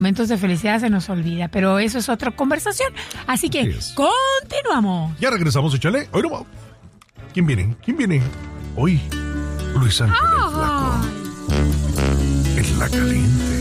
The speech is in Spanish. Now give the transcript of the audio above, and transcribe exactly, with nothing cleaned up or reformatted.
momentos de felicidad se nos olvida, pero eso es otra conversación. Así que Yes. continuamos. Ya regresamos, échale. Hoy no va. ¿Quién viene? ¿Quién viene? Hoy, Luis Ángel el Flaco. En La Caliente.